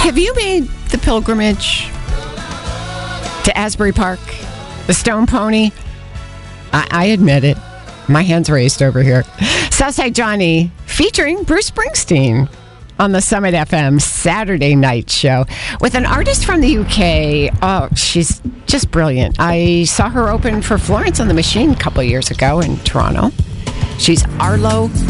Have you made the pilgrimage to Asbury Park? The Stone Pony? I admit it. My hand's raised over here. Southside Johnny featuring Bruce Springsteen on the Summit FM Saturday night show with an artist from the UK. Oh, she's just brilliant. I saw her open for Florence on the Machine a couple years ago in Toronto. She's Arlo